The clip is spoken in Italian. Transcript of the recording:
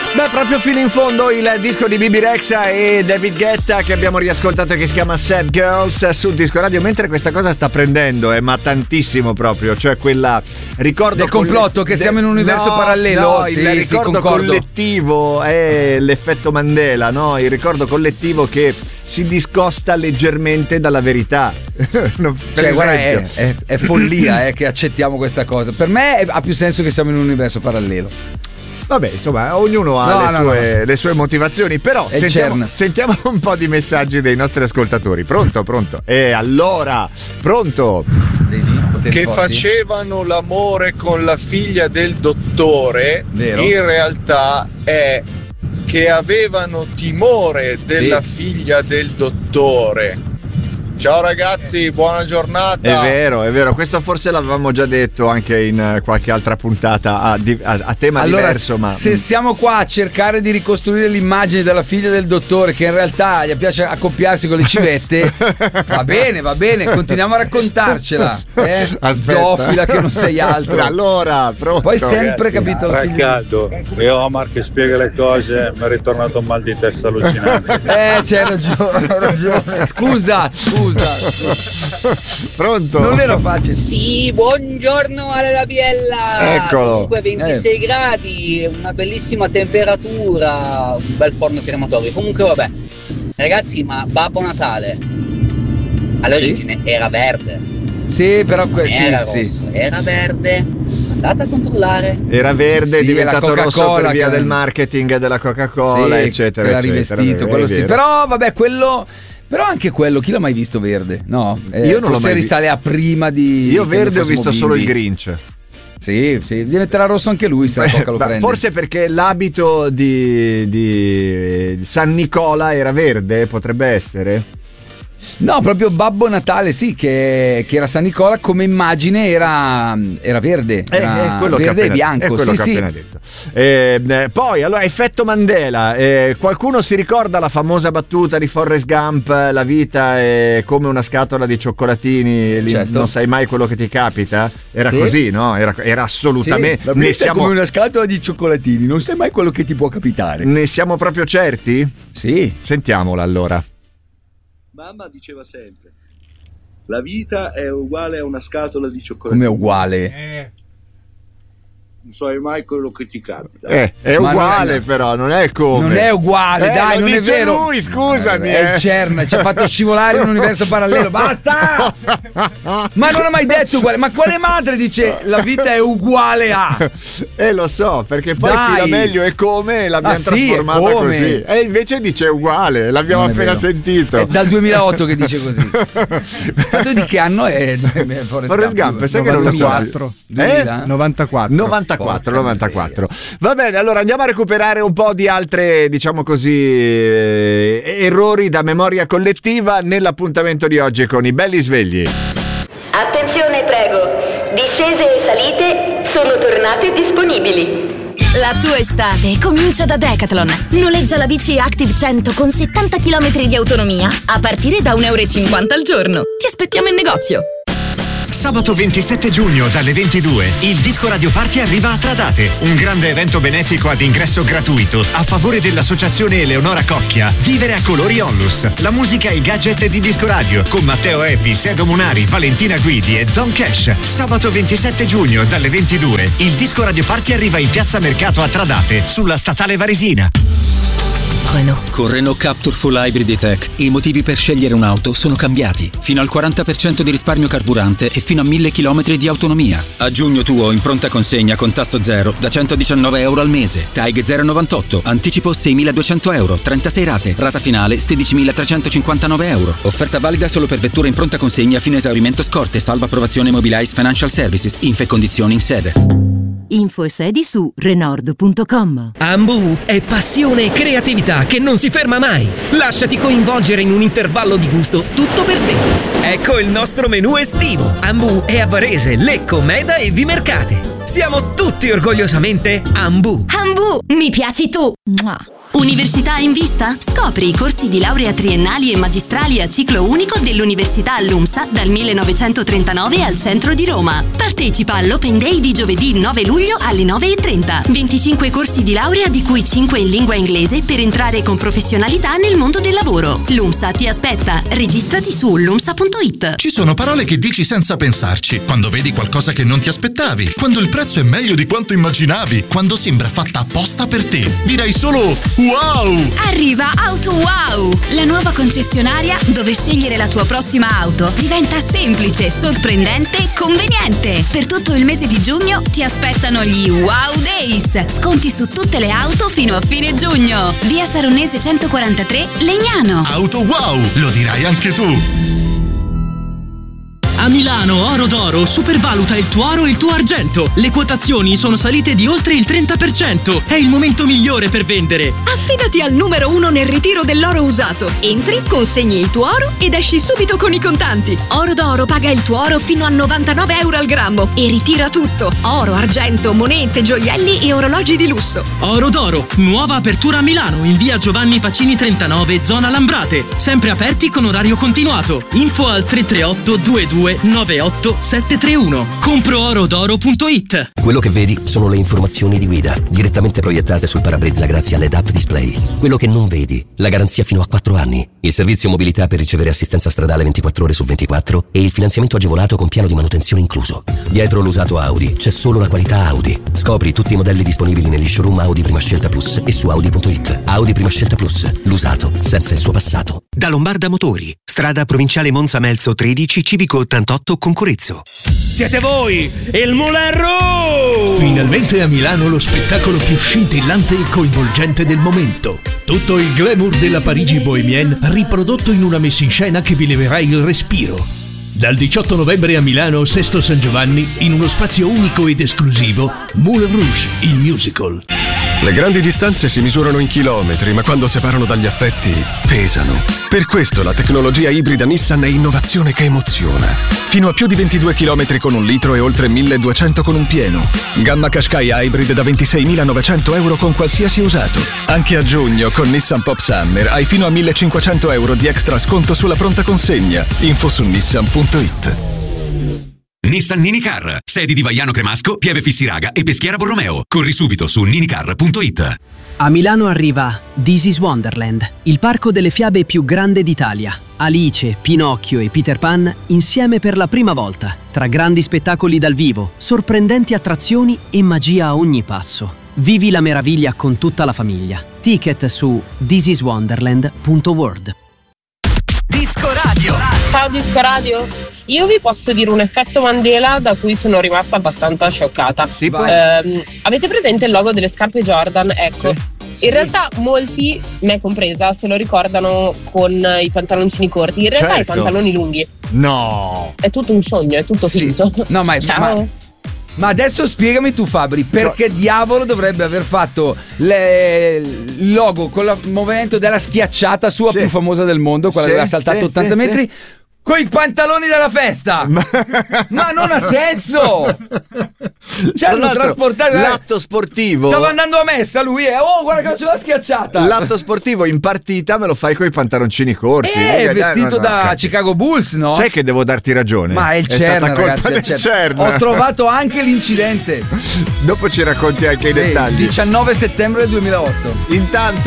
Beh, proprio fino in fondo il disco di Bibi Rexha e David Guetta che abbiamo riascoltato, che si chiama Sad Girls, sul disco radio, mentre questa cosa sta prendendo, ma tantissimo proprio, cioè quella ricordo del complotto che siamo in un universo parallelo. No, il ricordo collettivo è l'effetto Mandela, no? Il ricordo collettivo che si discosta leggermente dalla verità. Cioè, guarda, è follia che accettiamo questa cosa. Per me ha più senso che siamo in un universo parallelo. Vabbè, insomma, ognuno ha le sue motivazioni, però sentiamo un po' di messaggi dei nostri ascoltatori. Pronto? E allora, pronto? Che facevano l'amore con la figlia del dottore, vero? In realtà è che avevano timore della figlia del dottore. Ciao ragazzi, buona giornata. È vero, questo forse l'avevamo già detto anche in qualche altra puntata a tema diverso. Ma se siamo qua a cercare di ricostruire l'immagine della figlia del dottore che in realtà gli piace accoppiarsi con le civette, va bene, continuiamo a raccontarcela. Zoofila che non sei altro. Allora, pronto. Poi sempre capito la figlia. Caldo. Io Omar che spiega le cose, mi è ritornato un mal di testa allucinante. C'hai ragione. Scusa. Pronto? Non era facile. Sì, buongiorno alla Biella. Eccolo. Comunque 26 gradi, una bellissima temperatura, un bel forno crematorio. Comunque vabbè. Ragazzi, ma Babbo Natale all'origine era verde. Sì, però era rosso, era verde. Andate a controllare. Era verde, è diventato rosso per via del marketing della Coca-Cola, eccetera. Era rivestito, quello sì. Però vabbè, Però anche quello, chi l'ha mai visto verde? No, io non l'ho mai risale a prima di. Io verde ho visto solo il Grinch. Sì, diventerà rosso anche lui se la Coca lo prende. Forse perché l'abito di San Nicola era verde, potrebbe essere. No, proprio Babbo Natale, sì, che era San Nicola, come immagine era verde, quello verde e bianco. È quello che ho appena detto. Poi, allora, effetto Mandela. Qualcuno si ricorda la famosa battuta di Forrest Gump: la vita è come una scatola di cioccolatini, certo. Non sai mai quello che ti capita? Era così, no? Era assolutamente. La vita è come una scatola di cioccolatini, non sai mai quello che ti può capitare. Ne siamo proprio certi? Sì. Sentiamola allora. Mamma diceva sempre: la vita è uguale a una scatola di cioccolato. Come uguale? Non sai mai quello che ti capita. È uguale, però non è come. Non è uguale, dai, non è vero. Lui, scusami. È il CERN, ci ha fatto scivolare in un universo parallelo. Basta! Ma non ha mai detto uguale. Ma quale madre dice la vita è uguale a? Lo so, perché poi fila meglio è come l'abbiamo trasformata così. E invece dice uguale, l'abbiamo appena sentito. È dal 2008 che dice così. Tanto di che anno è Forrest Gump? Sai che non lo so. 94. Va bene, allora andiamo a recuperare un po' di altre, diciamo così, errori da memoria collettiva nell'appuntamento di oggi con i belli svegli. Attenzione, prego, discese e salite sono tornate disponibili. La tua estate comincia da Decathlon. Noleggia la bici Active 100 con 70 km di autonomia a partire da €1,50 al giorno. Ti aspettiamo in negozio. Sabato 27 giugno dalle 22 il Disco Radio Party arriva a Tradate, un grande evento benefico ad ingresso gratuito a favore dell'associazione Eleonora Cocchia. Vivere a colori Onlus, la musica e i gadget di Disco Radio con Matteo Eppi, Sedo Munari, Valentina Guidi e Don Cash. Sabato 27 giugno dalle 22 il Disco Radio Party arriva in Piazza Mercato a Tradate, sulla Statale Varesina. Renault. Con Renault Captur Full Hybrid E-Tech i motivi per scegliere un'auto sono cambiati. Fino al 40% di risparmio carburante e fino a 1000 km di autonomia. A giugno tuo in pronta consegna con tasso zero da €119 al mese. TAG 098, anticipo €6.200, 36 rate, rata finale €16.359. Offerta valida solo per vetture in pronta consegna fino a esaurimento scorte, salvo approvazione Mobilize Financial Services, info e condizioni in sede. Info e sedi su Renault.com. Ambu è passione e creatività che non si ferma mai. Lasciati coinvolgere in un intervallo di gusto tutto per te. Ecco il nostro menù estivo. Ambu è a Varese, Lecco, Meda e Vimercate. Siamo tutti orgogliosamente Ambu. Ambu, mi piaci tu. Mua. Università in vista? Scopri i corsi di laurea triennali e magistrali a ciclo unico dell'Università LUMSA dal 1939 al centro di Roma. Partecipa all'Open Day di giovedì 9 luglio alle 9:30. 25 corsi di laurea, di cui 5 in lingua inglese, per entrare con professionalità nel mondo del lavoro. LUMSA ti aspetta. Registrati su lumsa.it. Ci sono parole che dici senza pensarci, quando vedi qualcosa che non ti aspettavi, quando il prezzo è meglio di quanto immaginavi, quando sembra fatta apposta per te. Direi solo wow! Arriva Auto Wow, la nuova concessionaria dove scegliere la tua prossima auto diventa semplice, sorprendente e conveniente. Per tutto il mese di giugno ti aspettano gli Wow Days. Sconti su tutte le auto fino a fine giugno. Via Saronese 143, Legnano. Auto Wow, lo dirai anche tu! A Milano Oro d'Oro supervaluta il tuo oro e il tuo argento. Le quotazioni sono salite di oltre il 30%. È il momento migliore per vendere. Affidati al numero 1 nel ritiro dell'oro usato. Entri, consegni il tuo oro ed esci subito con i contanti. Oro d'Oro paga il tuo oro fino a 99 euro al grammo e ritira tutto. Oro, argento, monete, gioielli e orologi di lusso. Oro d'Oro, nuova apertura a Milano in via Giovanni Pacini 39, zona Lambrate. Sempre aperti con orario continuato. Info al 338 22 98 731. Compro-orodoro.it. Quello che vedi sono le informazioni di guida direttamente proiettate sul parabrezza grazie all'EDAP Display. Quello che non vedi, la garanzia fino a 4 anni, il servizio mobilità per ricevere assistenza stradale 24 ore su 24 e il finanziamento agevolato con piano di manutenzione incluso. Dietro l'usato Audi c'è solo la qualità Audi. Scopri tutti i modelli disponibili negli showroom Audi Prima Scelta Plus e su Audi.it. Audi Prima Scelta Plus, l'usato senza il suo passato. Da Lombarda Motori, strada provinciale Monza Melzo 13, civico 88 Concorezzo. Siete voi, il Moulin Rouge! Finalmente a Milano lo spettacolo più scintillante e coinvolgente del momento. Tutto il glamour della Parigi bohemienne riprodotto in una messa in scena che vi leverà il respiro. Dal 18 novembre a Milano, Sesto San Giovanni, in uno spazio unico ed esclusivo, Moulin Rouge, il musical. Le grandi distanze si misurano in chilometri, ma quando separano dagli affetti, pesano. Per questo la tecnologia ibrida Nissan è innovazione che emoziona. Fino a più di 22 km con 1 litro e oltre 1200 con un pieno. Gamma Qashqai Hybrid da 26.900 euro con qualsiasi usato. Anche a giugno con Nissan Pop Summer hai fino a 1.500 euro di extra sconto sulla pronta consegna. Info su nissan.it. Nissan Ninicar, sedi di Vaiano Cremasco, Pieve Fissiraga e Peschiera Borromeo. Corri subito su ninicar.it. A Milano arriva This is Wonderland, il parco delle fiabe più grande d'Italia. Alice, Pinocchio e Peter Pan insieme per la prima volta, tra grandi spettacoli dal vivo, sorprendenti attrazioni e magia a ogni passo. Vivi la meraviglia con tutta la famiglia. Ticket su thisiswonderland.world. Disco Radio. Ciao Disco Radio. Io vi posso dire un effetto Mandela da cui sono rimasta abbastanza scioccata. Tipo? Avete presente il logo delle scarpe Jordan? Ecco. Sì. In realtà molti, me compresa, se lo ricordano con i pantaloncini corti. In realtà Certo. i pantaloni lunghi. No. È tutto un sogno, è tutto Sì. finto. No, Ciao. Ma adesso spiegami tu, Fabri, perché diavolo dovrebbe aver fatto il logo con il movimento della sciacciata sua più famosa del mondo, quella Sì, che ha saltato sì, 80 sì, metri, con i pantaloni della festa? Ma non ha senso! Ci hanno trasportato l'atto sportivo. Stava andando a messa lui e guarda che c'è la schiacciata. L'atto sportivo in partita me lo fai con i pantaloncini corti. Vestito da cazzo. Chicago Bulls, no? Sai che devo darti ragione. Ma è il stata CERN, colpa ragazzi, è il del CERN. CERN. Ho trovato anche l'incidente. Dopo ci racconti anche i dettagli. 19 settembre 2008. Intanto